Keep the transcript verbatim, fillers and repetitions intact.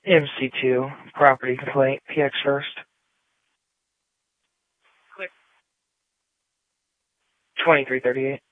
M C two, property complaint, P X first. Click. twenty-three thirty-eight.